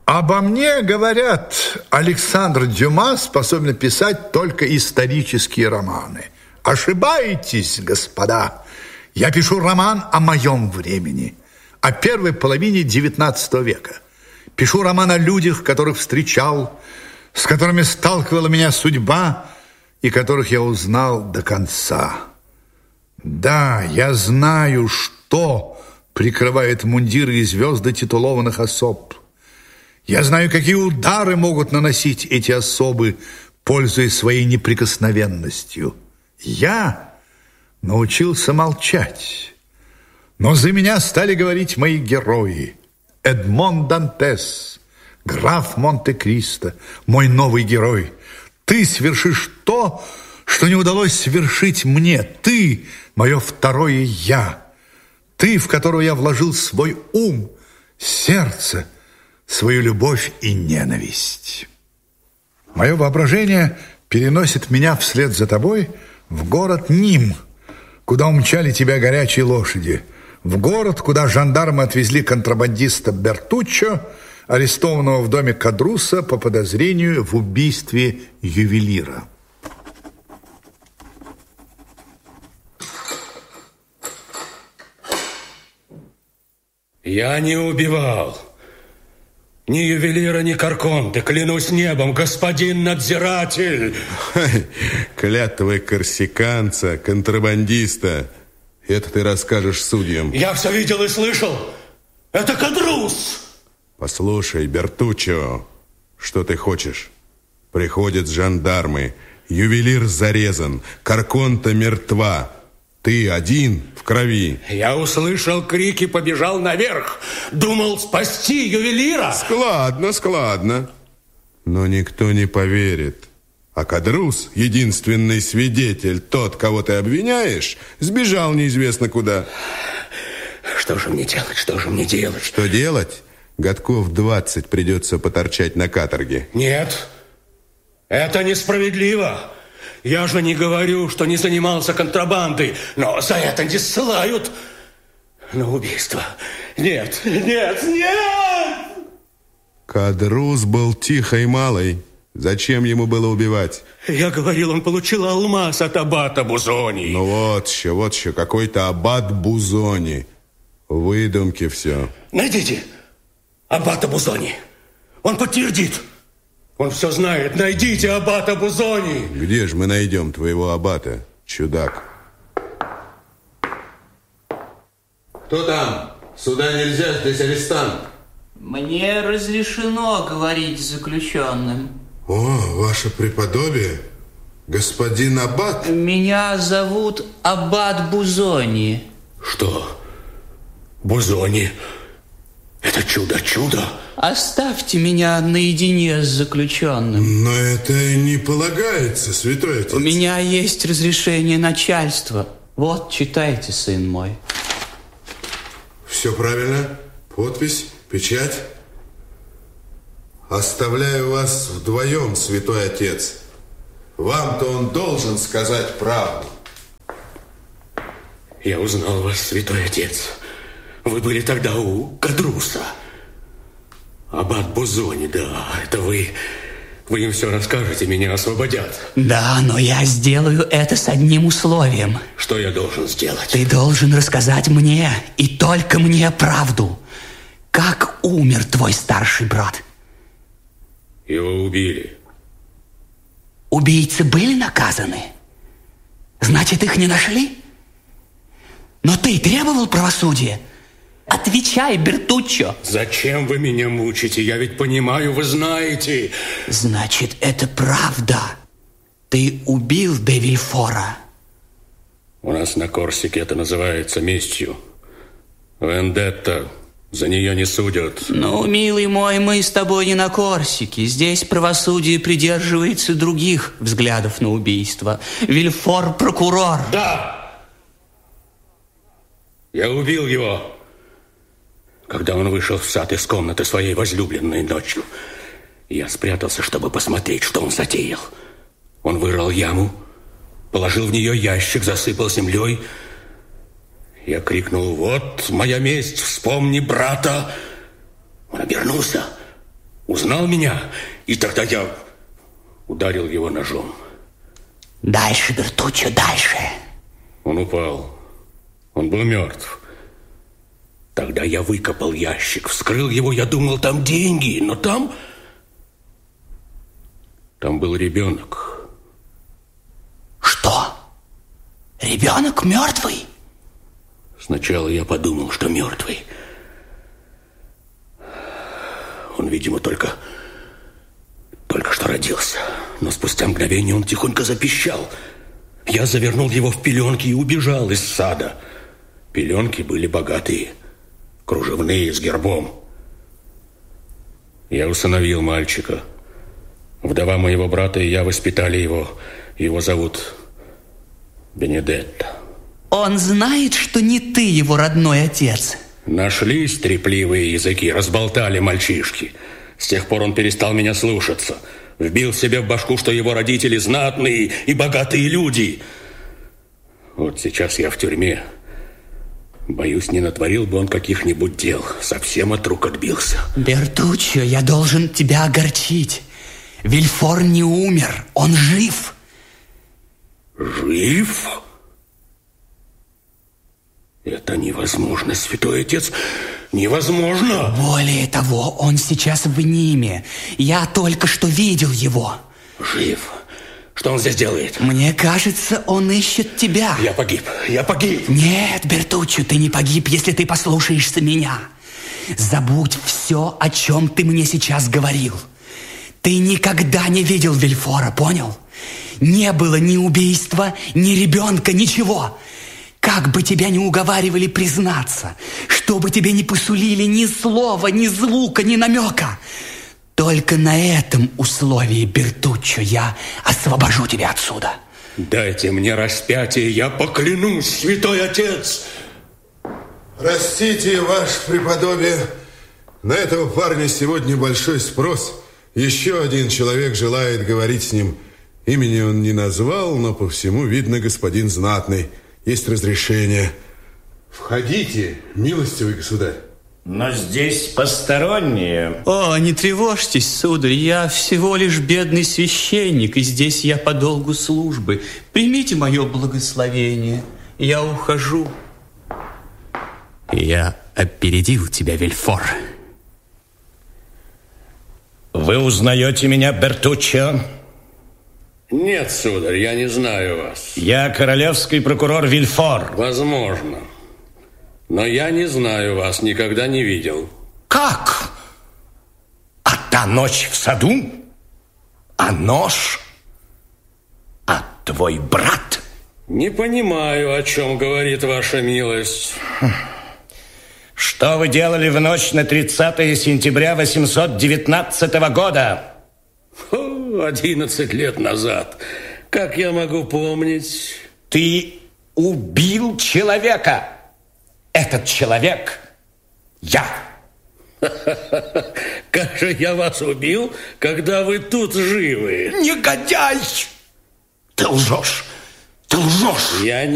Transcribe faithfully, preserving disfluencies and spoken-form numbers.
Обо мне говорят, Александр Дюма способен писать только исторические романы. Ошибаетесь, господа. Я пишу роман о моем времени, о первой половине девятнадцатого века. Пишу роман о людях, которых встречал, с которыми сталкивала меня судьба и которых я узнал до конца. Да, я знаю, что прикрывает мундиры и звезды титулованных особ. Я знаю, какие удары могут наносить эти особы, пользуясь своей неприкосновенностью. Я научился молчать, но за меня стали говорить мои герои. Эдмон Дантес, граф Монте-Кристо, мой новый герой. Ты свершишь то, что не удалось свершить мне. Ты – мое второе «я». Ты, в которого я вложил свой ум, сердце, свою любовь и ненависть. Мое воображение переносит меня вслед за тобой в город Ним, куда умчали тебя горячие лошади, в город, куда жандармы отвезли контрабандиста Бертуччо, арестованного в доме Кадруса по подозрению в убийстве ювелира. Я не убивал ни ювелира, ни Карконте, клянусь небом, господин надзиратель. Клятвы корсиканца, контрабандиста. Это ты расскажешь судьям. Я все видел и слышал. Это Кадрус. Послушай, Бертуччо, что ты хочешь? Приходят жандармы, ювелир зарезан, Карконта мертва. Ты один в крови. Я услышал крики, побежал наверх. Думал спасти ювелира. Складно, складно. Но никто не поверит. А Кадрус, единственный свидетель, тот, кого ты обвиняешь, сбежал неизвестно куда. Что же мне делать? Что же мне делать? Что делать? Годков двадцать придется поторчать на каторге. Нет, это несправедливо. Я же не говорю, что не занимался контрабандой, но за это не ссылают на убийство. Нет, нет, нет! Кадрус был тихой малой. Зачем ему было убивать? Я говорил, он получил алмаз от аббата Бузони. Ну вот еще, вот еще, какой-то аббат Бузони. Выдумки все. Найдите аббата Бузони. Он подтвердит. Он все знает. Найдите аббата Бузони. Где же мы найдем твоего аббата, чудак? Кто там? Сюда нельзя, здесь арестант. Мне разрешено говорить с заключенным. О, ваше преподобие, господин аббат. Меня зовут аббат Бузони. Что? Бузони? Это чудо-чудо? Оставьте меня наедине с заключенным. Но это не полагается, святой отец. У меня есть разрешение начальства. Вот, читайте, сын мой. Все правильно. Подпись, печать. Оставляю вас вдвоем, святой отец. Вам-то он должен сказать правду. Я узнал вас, святой отец. Вы были тогда у Кадруса. Аббат Бузони, да, это вы. Вы им все расскажете, меня освободят. Да, но я сделаю это с одним условием. Что я должен сделать? Ты должен рассказать мне, и только мне, правду. Как умер твой старший брат? Его убили. Убийцы были наказаны? Значит, их не нашли? Но ты требовал правосудия? Отвечай, Бертуччо. Зачем вы меня мучите? Я ведь понимаю, вы знаете. Значит, это правда. Ты убил де Вильфора. У нас на Корсике это называется местью. Вендетта. За нее не судят. Ну, милый мой, мы с тобой не на Корсике. Здесь правосудие придерживается других взглядов на убийство. Вильфор – прокурор. Да. Я убил его, когда он вышел в сад из комнаты своей возлюбленной ночью. Я спрятался, чтобы посмотреть, что он затеял. Он вырыл яму, положил в нее ящик, засыпал землей. Я крикнул: «Вот моя месть, вспомни брата!» Он обернулся, узнал меня, и тогда я ударил его ножом. Дальше, Бертуччо, дальше. Он упал. Он был мертв. Тогда я выкопал ящик, вскрыл его, я думал, там деньги, но там... Там был ребенок. Что? Ребенок мертвый? Сначала я подумал, что мертвый. Он, видимо, только... только что родился. Но спустя мгновение он тихонько запищал. Я завернул его в пеленки и убежал из сада. Пеленки были богатые, кружевные, с гербом. Я усыновил мальчика. Вдова моего брата и я воспитали его. Его зовут Бенедетто. Он знает, что не ты его родной отец? Нашлись трепливые языки, разболтали мальчишки. С тех пор он перестал меня слушаться. Вбил себе в башку, что его родители знатные и богатые люди. Вот сейчас я в тюрьме. Боюсь, не натворил бы он каких-нибудь дел. Совсем от рук отбился. Бертуччо, я должен тебя огорчить. Вильфор не умер, он жив. Жив? Это невозможно, святой отец. Невозможно. Более того, он сейчас в Ниме. Я только что видел его. Жив? Что он здесь делает? Мне кажется, он ищет тебя. Я погиб, я погиб. Нет, Бертуччо, ты не погиб, если ты послушаешься меня. Забудь все, о чем ты мне сейчас говорил. Ты никогда не видел Вильфора, понял? Не было ни убийства, ни ребенка, ничего. Как бы тебя ни уговаривали признаться, что бы тебе ни посулили, ни слова, ни звука, ни намека, только на этом условии, Бертуччо, я освобожу тебя отсюда. Дайте мне распятие, я поклянусь, святой отец. Простите, ваше преподобие, на этого парня сегодня большой спрос. Еще один человек желает говорить с ним. Имени он не назвал, но по всему видно, господин знатный. Есть разрешение. Входите, милостивый государь. Но здесь посторонние. О, не тревожьтесь, сударь, я всего лишь бедный священник, и здесь я по долгу службы. Примите мое благословение, я ухожу. Я опередил тебя, Вильфор. Вы узнаете меня, Бертуччо? Нет, сударь, я не знаю вас. Я королевский прокурор Вильфор. Возможно. Но я не знаю вас, никогда не видел. Как? А та ночь в саду? А нож? А твой брат? Не понимаю, о чем говорит ваша милость. Что вы делали в ночь на тридцатое сентября восемьсот девятнадцатого года? Фу, одиннадцать лет назад. Как я могу помнить? Ты убил человека. Этот человек я. Как же я вас убил, когда вы тут живы? Негодяй! Ты лжешь! Ты лжешь! Я